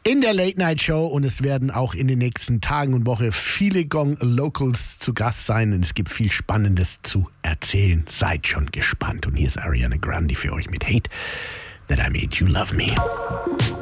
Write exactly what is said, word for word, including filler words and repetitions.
in der Late Night Show und es werden auch in den nächsten Tagen und Wochen viele Gong Locals zu Gast sein und es gibt viel Spannendes zu erzählen. Seid schon gespannt und hier ist Ariana Grande für euch mit Hate That I Made You Love Me.